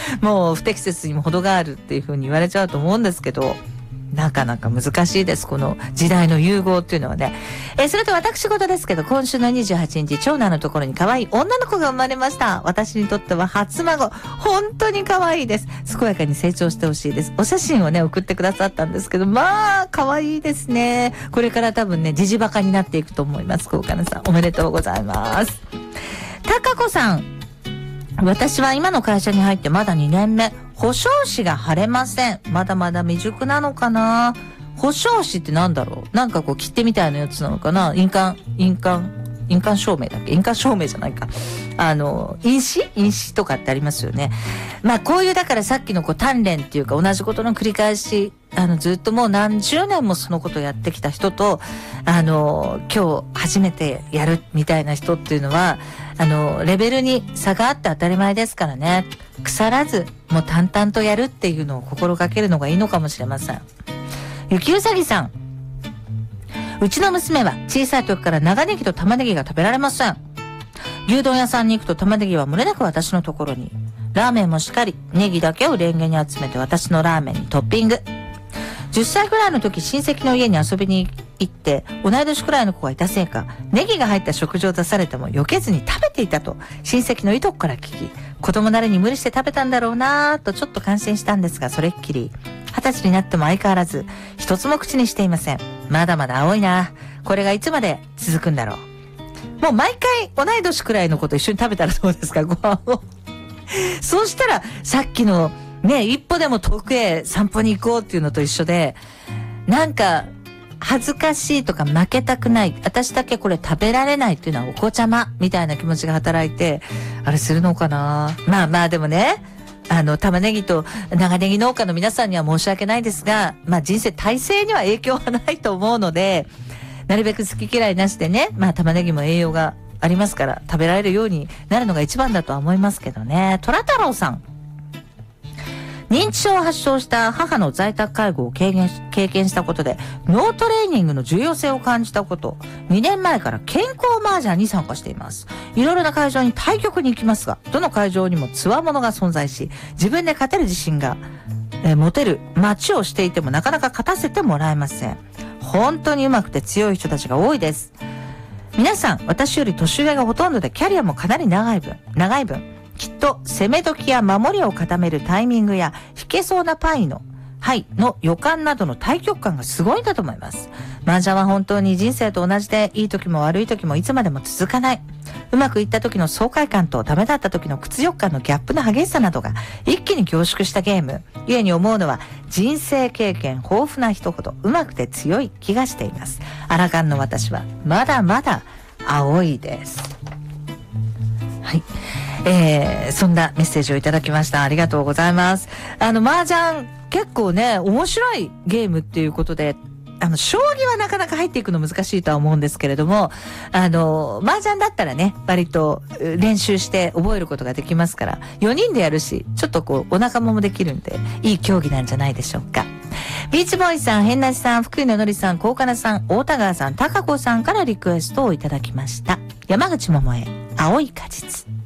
もう不適切にも程があるっていう風に言われちゃうと思うんですけど、なかなか難しいです。この時代の融合っていうのはね。それと私事ですけど、今週の28日、長男のところに可愛い女の子が生まれました。私にとっては初孫。本当に可愛いです。健やかに成長してほしいです。お写真をね、送ってくださったんですけど、まあ、可愛いですね。これから多分ね、ジジバカになっていくと思います。高金さん、おめでとうございます。高子さん。私は今の会社に入ってまだ2年目。保証紙が貼れません。まだまだ未熟なのかな。保証紙ってなんだろう。なんかこう切手みたいなやつなのかな。印鑑証明だっけ。印鑑証明じゃないか。印紙とかってありますよね。まあこういうだからさっきのこう鍛錬っていうか同じことの繰り返し、ずっともう何十年もそのことをやってきた人と、今日初めてやるみたいな人っていうのは、レベルに差があって当たり前ですからね。腐らず、もう淡々とやるっていうのを心がけるのがいいのかもしれません。ゆきうさぎさん。うちの娘は小さい時から長ネギと玉ねぎが食べられません。牛丼屋さんに行くと玉ねぎは漏れなく私のところに。ラーメンもしっかり、ネギだけをレンゲに集めて私のラーメンにトッピング。10歳ぐらいの時親戚の家に遊びに行って同い年くらいの子がいたせいかネギが入った食事を出されても避けずに食べていたと親戚のいとこから聞き、子供なりに無理して食べたんだろうなぁとちょっと感心したんですが、それっきり20歳になっても相変わらず一つも口にしていません。まだまだ青いな。これがいつまで続くんだろう。もう毎回同い年くらいの子と一緒に食べたらどうですか、ご飯を。そうしたらさっきのね、一歩でも遠くへ散歩に行こうっていうのと一緒で、なんか恥ずかしいとか負けたくない、私だけこれ食べられないっていうのはお子ちゃまみたいな気持ちが働いて、あれするのかな。まあまあでもね、玉ねぎと長ネギ農家の皆さんには申し訳ないですが、まあ人生体制には影響はないと思うので、なるべく好き嫌いなしでね、まあ玉ねぎも栄養がありますから食べられるようになるのが一番だとは思いますけどね。虎太郎さん。認知症を発症した母の在宅介護を経験したことで、脳トレーニングの重要性を感じたこと、2年前から健康麻雀に参加しています。いろいろな会場に対局に行きますが、どの会場にも強者が存在し、自分で勝てる自信が、持てる待ちをしていてもなかなか勝たせてもらえません。本当に上手くて強い人たちが多いです。皆さん、私より年上がほとんどでキャリアもかなり長い分、きっと攻め時や守りを固めるタイミングや引けそうなパイの予感などの対局感がすごいんだと思います。麻雀は本当に人生と同じで、いい時も悪い時もいつまでも続かない。うまくいった時の爽快感とダメだった時の屈辱感のギャップの激しさなどが一気に凝縮したゲーム。故に思うのは、人生経験豊富な人ほどうまくて強い気がしています。アラカンの私はまだまだ青いです。はい。そんなメッセージをいただきました。ありがとうございます。麻雀結構ね、面白いゲームっていうことで、将棋はなかなか入っていくの難しいとは思うんですけれども、麻雀だったらね、割と練習して覚えることができますから、4人でやるし、ちょっとこう、お仲間もできるんで、いい競技なんじゃないでしょうか。ビーチボーイさん、変なしさん、福井ののりさん、高金さん、大田川さん、高子さんからリクエストをいただきました。山口百恵、青い果実。